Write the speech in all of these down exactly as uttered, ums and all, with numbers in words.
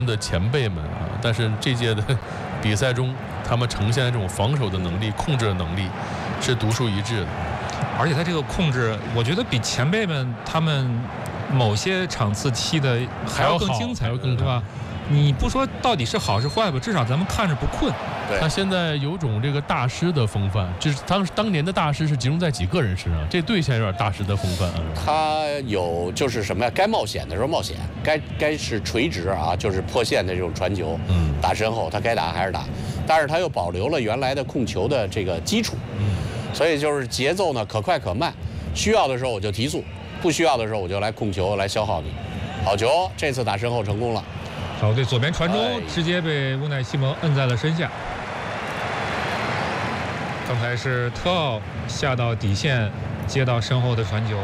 的前辈们啊，但是这届的比赛中，他们呈现的这种防守的能力、控制的能力是独树一帜的。 而且他这个控制，我觉得比前辈们他们某些场次踢的还要更精彩， 还要更对吧？你不说到底是好是坏吧，至少咱们看着不困。 他现在有种这个大师的风范，就是当当年的大师是集中在几个人身上，这队现在有点大师的风范啊。 他有就是什么呀？该冒险的时候冒险，该该是垂直啊，就是破线的这种传球， 嗯， 打身后他该打还是打，但是他又保留了原来的控球的这个基础， 嗯， 所以就是节奏呢可快可慢，需要的时候我就提速，不需要的时候我就来控球来消耗你。好球，这次打身后成功了。 好，对，左边传中、 哎、 直接被乌奈西蒙摁在了身下。刚才是特奥下到底线接到身后的传球，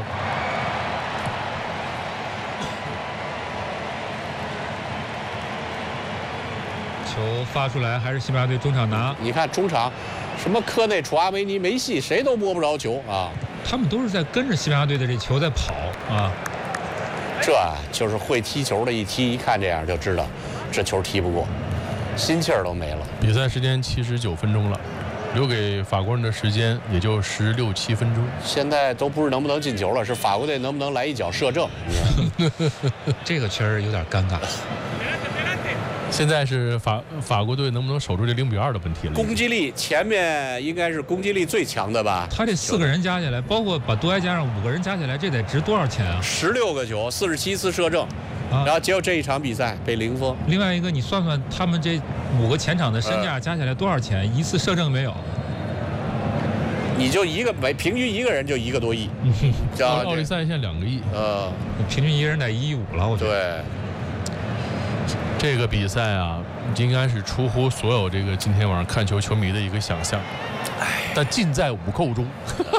球发出来还是西班牙队中场拿。 你看中场，什么科内、楚阿梅尼、梅西，谁都摸不着球啊！ 他们都是在跟着西班牙队的这球在跑啊。 这就是会踢球的，一踢一看这样就知道，这球踢不过，心气儿都没了。 比赛时间七十九分钟了，留给法国人的时间也就十六七分钟。 现在都不是能不能进球了，是法国队能不能来一脚射正。 这个确实有点尴尬。 现在是法法国队能不能守住这零比二的问题了？ 攻击力前面应该是攻击力最强的吧？ 他这四个人加起来，包括把杜埃加上五个人加起来，这得值多少钱啊？ 十六个球，四十七次射正，啊、然后结果这一场比赛被零封。 另外一个，你算算他们这五个前场的身价加起来多少钱？呃、一次射正没有。 你就一个每平均一个人就一个多亿， 奥奥利赛现在两个亿， 呃， 平均一个人得一亿五了，我觉得。 对。 这个比赛啊，应该是出乎所有这个今天晚上看球球迷的一个想象，但尽在五扣中。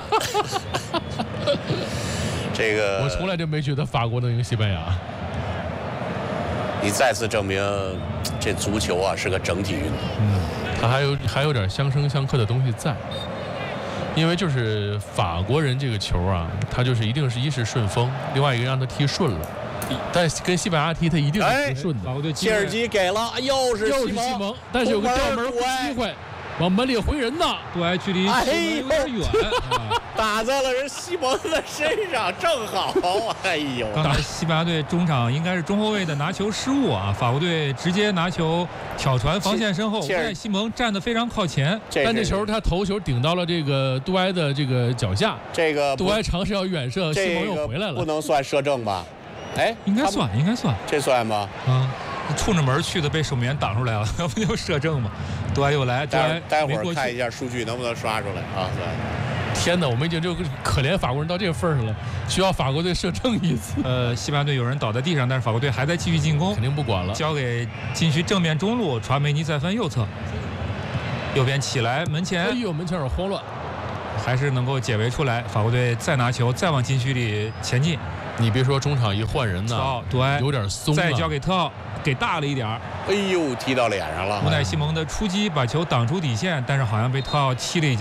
这个我从来就没觉得法国能赢西班牙。 你再次证明，这足球啊是个整体运动。 嗯，它还有还有点相生相克的东西在，因为就是法国人这个球啊，他就是一定是一是顺风，另外一个让他踢顺了。但跟西班牙踢，他一定是不顺的。 哎、 切尔基给了，又是又是西蒙，但是有个吊门机会，往门里回人呐。 杜埃距离有点远， 哎、打在了人西蒙的身上，正好。哎呦！ 刚才西班牙队中场应该是中后卫的拿球失误啊，法国队直接拿球挑传防线身后，乌奈西蒙站得非常靠前， 但这球他头球顶到了这个杜埃的这个脚下， 这个杜埃尝试要远射，西蒙又回来了， 不能算射正吧？哎， 应该算，应该算， 这算吗？ 啊，冲着门去的，被守门员挡出来了，要不就射正嘛。杜埃又来， 待待会儿看一下数据能不能刷出来啊？ 天哪，我们已经就可怜法国人到这个份上了，需要法国队射正一次。 呃，西班牙队有人倒在地上，但是法国队还在继续进攻， 肯定不管了， 交给禁区正面中路，传梅尼再分右侧，右边起来门前， 哎呦，门前有点慌乱， 还是能够解围出来。法国队再拿球，再往禁区里前进。 你别说中场一换人呢， 特奥杜埃有点松， 再交给特奥，给大了一点儿。 哎呦，踢到脸上了。 乌奈西蒙的出击把球挡出底线，但是好像被特奥踢了一脚。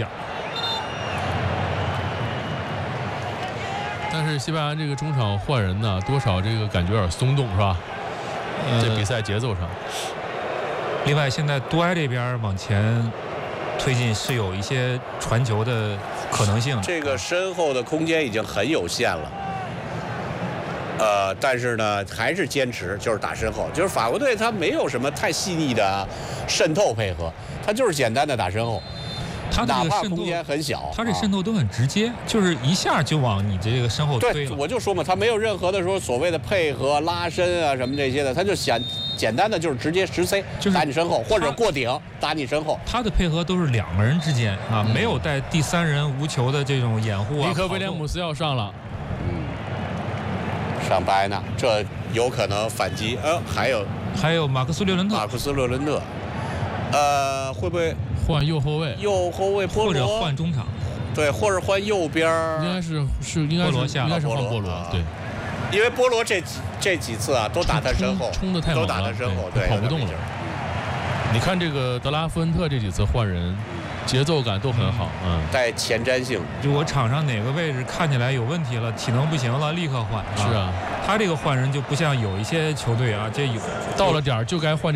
但是西班牙这个中场换人呢，多少这个感觉有点松动，是吧？呃、这比赛节奏上。 另外，现在杜埃这边往前推进是有一些传球的可能性。 这个身后的空间已经很有限了。呃，但是呢，还是坚持，就是打身后。就是法国队他没有什么太细腻的渗透配合，他就是简单的打身后。 他这个渗透空间很小， 他这渗透都很直接，就是一下就往你这个身后推了。 对，我就说嘛，他没有任何的说所谓的配合、拉伸啊什么这些的，他就简简单的就是直接直塞，就是打你身后，或者过顶打你身后。 他的配合都是两个人之间啊，嗯、没有带第三人无球的这种掩护啊。 尼克威廉姆斯要上了。 上巴埃纳，这有可能反击。呃，还有还有马克斯·略伦特， 马克斯·略伦特，呃，会不会换右后卫？ 右后卫波罗， 或者换中场， 对，或者换右边。 应该是是应该是应该是换波罗，对， 因为波罗这几这几次啊都打他身后， 冲的太猛了， 都打他身后，对， 跑不动了。你看这个德拉夫恩特这几次换人， 节奏感都很好，嗯， 带前瞻性。 如果场上哪个位置看起来有问题了，体能不行了，立刻换。 是啊， 他这个换人就不像有一些球队啊，这有到了点儿就该换。